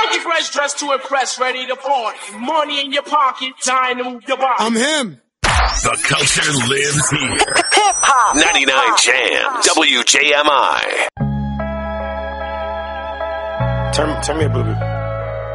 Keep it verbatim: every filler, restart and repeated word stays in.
Funky fresh dressed to impress, ready to party. Money in your pocket, time to move your body. I'm him. The culture lives here. Hip hop. ninety-nine Jam. W J M I. Turn, turn me up a little bit.